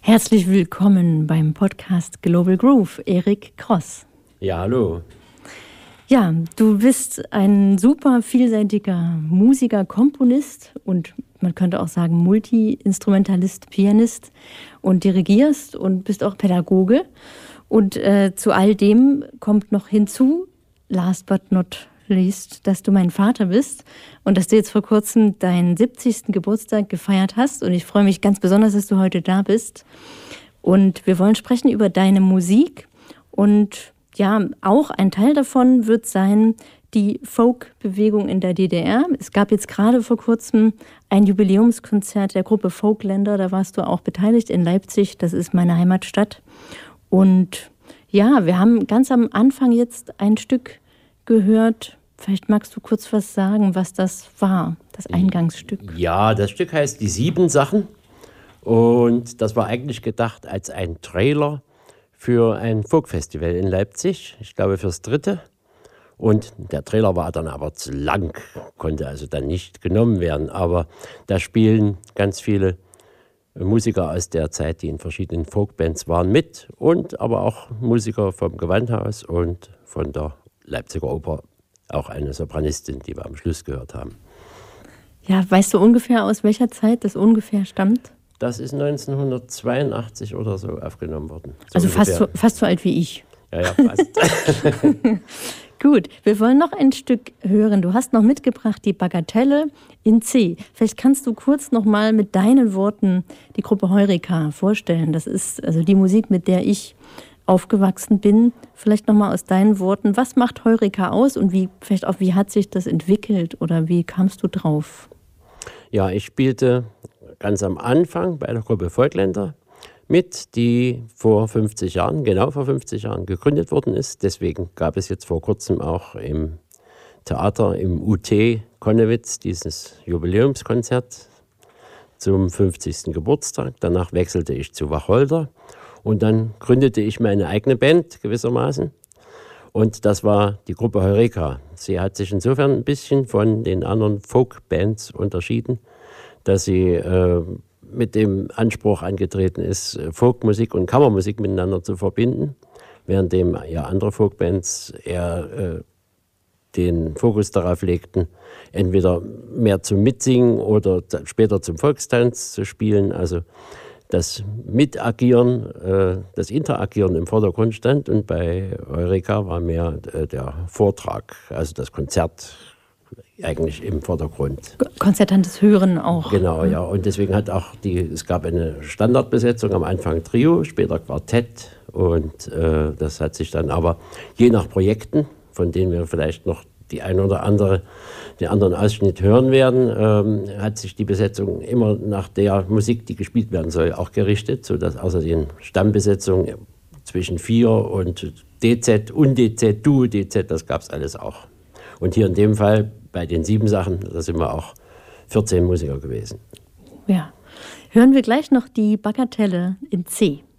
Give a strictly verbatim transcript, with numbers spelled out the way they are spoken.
Herzlich willkommen beim Podcast Global Groove, Erik Kross. Ja, hallo. Ja, du bist ein super vielseitiger Musiker, Komponist und man könnte auch sagen Multi-Instrumentalist, Pianist und dirigierst und bist auch Pädagoge. Und äh, zu all dem kommt noch hinzu, last but not least, dass du mein Vater bist und dass du jetzt vor kurzem deinen siebzigsten Geburtstag gefeiert hast. Und ich freue mich ganz besonders, dass du heute da bist. Und wir wollen sprechen über deine Musik. Und ja, auch ein Teil davon wird sein, die Folk-Bewegung in der D D R. Es gab jetzt gerade vor kurzem ein Jubiläumskonzert der Gruppe Folkländer. Da warst du auch beteiligt in Leipzig. Das ist meine Heimatstadt. Und ja, wir haben ganz am Anfang jetzt ein Stück gehört. Vielleicht magst du kurz was sagen, was das war, das Eingangsstück. Ja, das Stück heißt Die Sieben Sachen und das war eigentlich gedacht als ein Trailer für ein Folkfestival in Leipzig, ich glaube fürs dritte. Und der Trailer war dann aber zu lang, konnte also dann nicht genommen werden. Aber da spielen ganz viele Musiker aus der Zeit, die in verschiedenen Folkbands waren, mit und aber auch Musiker vom Gewandhaus und von der Leipziger Oper, auch eine Sopranistin, die wir am Schluss gehört haben. Ja, weißt du ungefähr, aus welcher Zeit das ungefähr stammt? Das ist neunzehnhundertzweiundachtzig oder so aufgenommen worden. So also fast so, fast so alt wie ich. Ja, ja, fast. Gut, wir wollen noch ein Stück hören. Du hast noch mitgebracht die Bagatelle in C. Vielleicht kannst du kurz noch mal mit deinen Worten die Gruppe Heureka vorstellen. Das ist also die Musik, mit der ich aufgewachsen bin. Vielleicht noch mal aus deinen Worten. Was macht Heureka aus und wie, vielleicht auch, wie hat sich das entwickelt oder wie kamst du drauf? Ja, ich spielte ganz am Anfang bei der Gruppe Folkländer mit, die vor fünfzig Jahren, genau vor fünfzig Jahren gegründet worden ist. Deswegen gab es jetzt vor kurzem auch im Theater, im U T Konnewitz, dieses Jubiläumskonzert zum fünfzigsten Geburtstag. Danach wechselte ich zu Wacholder und dann gründete ich meine eigene Band gewissermaßen. Und das war die Gruppe Heureka. Sie hat sich insofern ein bisschen von den anderen Folk-Bands unterschieden, dass sie äh, mit dem Anspruch angetreten ist, Folkmusik und Kammermusik miteinander zu verbinden, währenddem ja andere Folkbands eher äh, den Fokus darauf legten, entweder mehr zum Mitsingen oder später zum Volkstanz zu spielen. Also das Mitagieren, äh, das Interagieren im Vordergrund stand und bei Heureka war mehr äh, der Vortrag, also das Konzert eigentlich im Vordergrund. Konzertantes Hören auch. Genau, ja. Und deswegen hat auch die, es gab eine Standardbesetzung, am Anfang Trio, später Quartett. Und äh, das hat sich dann aber je nach Projekten, von denen wir vielleicht noch die ein oder andere, den anderen Ausschnitt hören werden, ähm, hat sich die Besetzung immer nach der Musik, die gespielt werden soll, auch gerichtet, sodass außer den Stammbesetzungen zwischen vier und D Z und D Z, Duo D Z, das gab es alles auch. Und hier in dem Fall, bei den sieben Sachen, da sind wir auch vierzehn Musiker gewesen. Ja, hören wir gleich noch die Bagatelle in C.